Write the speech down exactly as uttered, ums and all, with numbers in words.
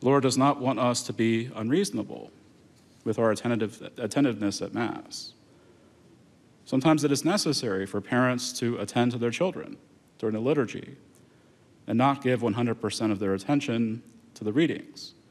The Lord does not want us to be unreasonable with our attentive, attentiveness at Mass. Sometimes it is necessary for parents to attend to their children during the liturgy and not give one hundred percent of their attention to the readings.